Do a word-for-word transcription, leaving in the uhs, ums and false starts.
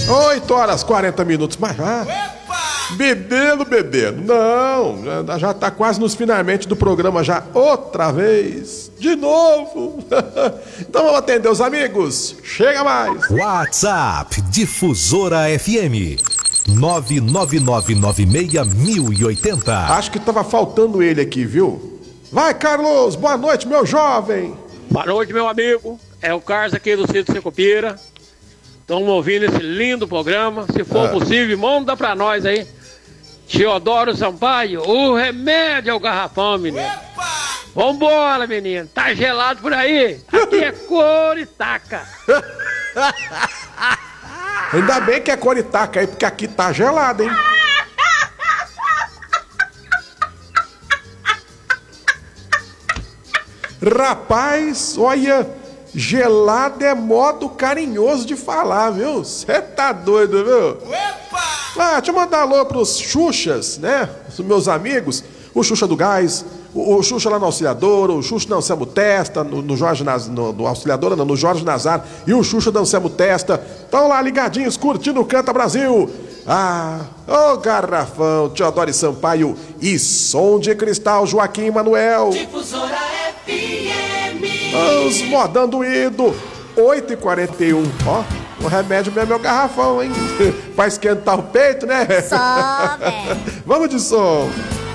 oito horas, quarenta minutos, mas já. Bebendo, bebendo. Não, já, já tá quase nos finalmente do programa já outra vez. De novo. Então vamos atender os amigos. Chega mais. WhatsApp Difusora F M nove nove nove nove seis mil e oitenta. Acho que tava faltando ele aqui, viu? Vai, Carlos. Boa noite, meu jovem. Boa noite, meu amigo. É o Carlos aqui do Centro Secupira. Estamos ouvindo esse lindo programa. Se for Ah. possível, manda pra nós aí. Teodoro Sampaio, o remédio é o garrafão, menino. Vambora, menino. Tá gelado por aí? Aqui é Coritaca. Ainda bem que é Coritaca aí, porque aqui tá gelado, hein? Rapaz, olha, gelado é modo carinhoso de falar, viu? Você tá doido, viu? Ah, deixa eu mandar alô pros Xuxas, né? Os meus amigos. O Xuxa do Gás, o, o Xuxa lá no Auxiliadora, o Xuxa no Anselmo Testa, no, no Jorge Naz, no, no Auxiliadora, não, no Jorge Nazar e o Xuxa do Anselmo Testa. Estão lá ligadinhos, curtindo o Canta Brasil. Ah, ô Garrafão, Teodoro Sampaio e Som de Cristal, Joaquim Manuel. Difusora F M. Os modão doído. oito e quarenta e um, ó. O remédio mesmo é o garrafão, hein? Pra esquentar o peito, né? Só, velho. Vamos de som.